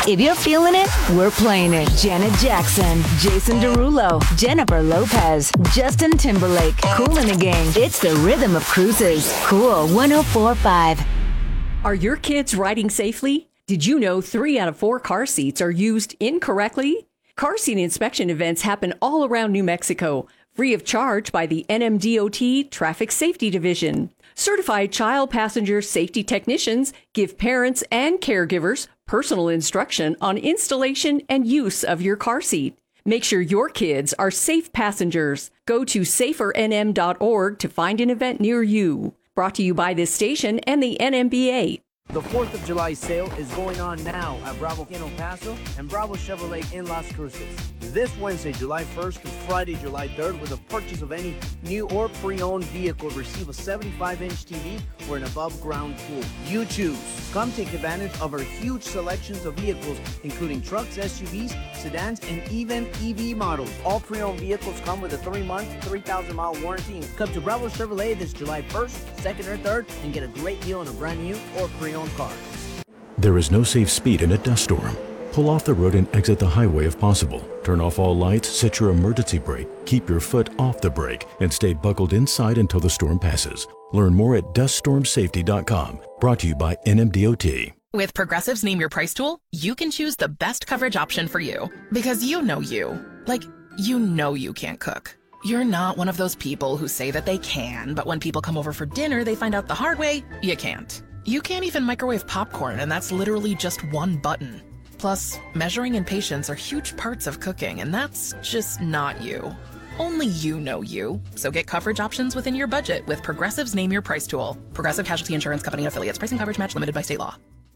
If you're feeling it, we're playing it. Janet Jackson, Jason Derulo, Jennifer Lopez, Justin Timberlake, Kool and the Gang. It's the rhythm of cruises. Cool 104.5. Are your kids riding safely? Did you know 3 out of 4 car seats are used incorrectly? Car seat inspection events happen all around New Mexico, free of charge by the NMDOT Traffic Safety Division. Certified child passenger safety technicians give parents and caregivers personal instruction on installation and use of your car seat. Make sure your kids are safe passengers. Go to safernm.org to find an event near you. Brought to you by this station and the NMBA. The 4th of July sale is going on now at Bravo in El Paso and Bravo Chevrolet in Las Cruces. This Wednesday, July 1st to Friday, July 3rd, with a purchase of any new or pre-owned vehicle, receive a 75-inch TV or an above-ground pool. You choose. Come take advantage of our huge selections of vehicles, including trucks, SUVs, sedans, and even EV models. All pre-owned vehicles come with a 3-month, 3,000-mile warranty. Come to Bravo Chevrolet this July 1st, 2nd, or 3rd and get a great deal on a brand new or pre-owned car. There is no safe speed in a dust storm. Pull off the road and exit the highway if possible. Turn off all lights, set your emergency brake, keep your foot off the brake, and stay buckled inside until the storm passes. Learn more at duststormsafety.com. Brought to you by NMDOT. With Progressive's Name Your Price tool, you can choose the best coverage option for you. Because you know you. Like, you know you can't cook. You're not one of those people who say that they can, but when people come over for dinner, they find out the hard way, you can't. You can't even microwave popcorn, and that's literally just one button. Plus, measuring and patience are huge parts of cooking, and that's just not you. Only you know you. So get coverage options within your budget with Progressive's Name Your Price tool. Progressive Casualty Insurance Company and affiliates. Pricing coverage match limited by state law.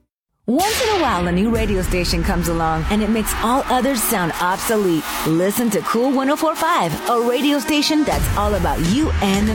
Once in a while, a new radio station comes along and it makes all others sound obsolete. Listen to Cool 104.5, a radio station that's all about you and the